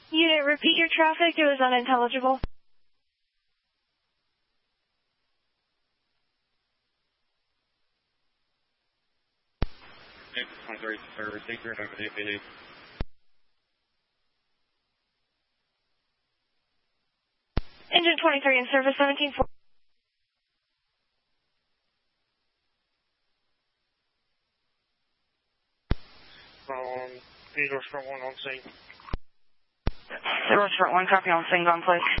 Unit, repeat your traffic. It was unintelligible. Service, thank you, have a good day. Engine 23 in service, 1740. Theodore Sprint 1 on scene. Theodore Sprint 1, copy on scene, gone place.